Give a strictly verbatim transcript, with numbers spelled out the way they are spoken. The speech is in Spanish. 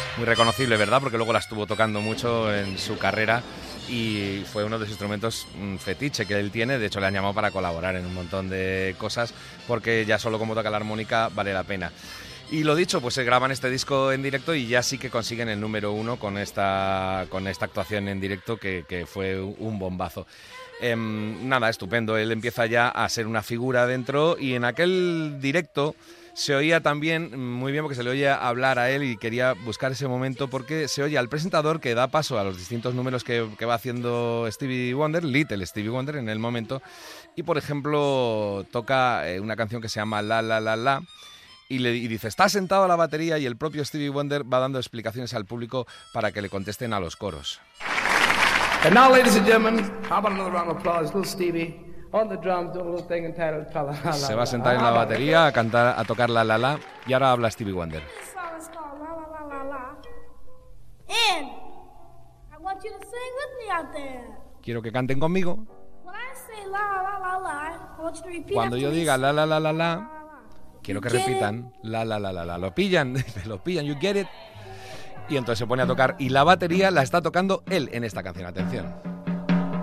muy reconocible, ¿verdad? Porque luego la estuvo tocando mucho en su carrera y fue uno de los instrumentos mmm, fetiche que él tiene. De hecho, le han llamado para colaborar en un montón de cosas porque ya solo como toca la armónica vale la pena. Y lo dicho, pues se graban este disco en directo y ya sí que consiguen el número uno con esta, con esta actuación en directo que, que fue un bombazo. Eh, nada, estupendo. Él empieza ya a ser una figura dentro y en aquel directo se oía también muy bien porque se le oía hablar a él y quería buscar ese momento porque se oye al presentador que da paso a los distintos números que, que va haciendo Stevie Wonder, Little Stevie Wonder en el momento, y por ejemplo toca eh, una canción que se llama La La La La y le y dice, está sentado a la batería y el propio Stevie Wonder va dando explicaciones al público para que le contesten a los coros. And now, ladies and gentlemen, how about another round of applause? Little Stevie on the drums doing a little thing entitled La La La. Se va a sentar en la batería a cantar, a tocar La La La, y ahora habla Stevie Wonder. This song is called La La La La La. And I want you to sing with me out there. Quiero que canten conmigo. When I say la la la la, I want you to repeat Cuando after yo me. diga la la la la la, La, la, la. quiero que You get repitan la la la la la. Lo pillan, lo pillan, you get it. Y entonces se pone a tocar y la batería la está tocando él en esta canción. Atención.